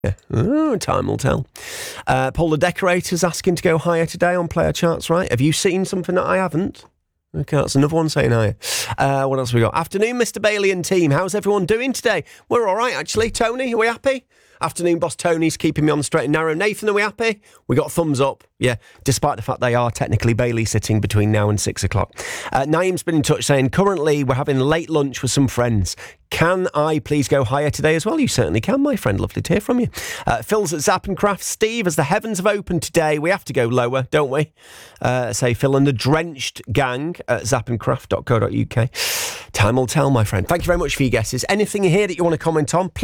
Yeah. Oh, time will tell. Paul the Decorator's asking to go higher today on player charts, right? Have you seen something that I haven't? Okay, that's another one saying higher. What else have we got? Afternoon, Mr. Bailey and team. How's everyone doing today? We're all right, actually. Tony, are we happy? Afternoon, boss Tony's keeping me on the straight and narrow. Nathan, are we happy? We got a thumbs up. Yeah, despite the fact they are technically Bailey sitting between now and 6 o'clock. Naeem's been in touch saying, currently we're having late lunch with some friends. Can I please go higher today as well? You certainly can, my friend. Lovely to hear from you. Phil's at Zap and Craft. Steve, as the heavens have opened today, we have to go lower, don't we? Say Phil and the Drenched Gang at zapandcraft.co.uk. Time will tell, my friend. Thank you very much for your guesses. Anything here that you want to comment on?